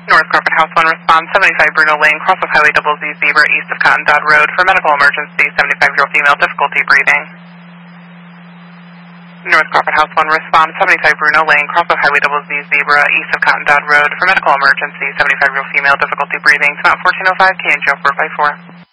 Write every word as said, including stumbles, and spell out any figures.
North Carpet House one response, seventy-five Bruno Lane, cross of Highway Double Z Zebra, east of Cotton Dot Road for medical emergency, seventy-five-year-old female, difficulty breathing. North Carpet House one response, seventy-five Bruno Lane, cross of Highway Double Z Zebra, east of Cotton Dot Road for medical emergency, seventy-five-year-old female, difficulty breathing. It's about fourteen oh five, K N G four by four.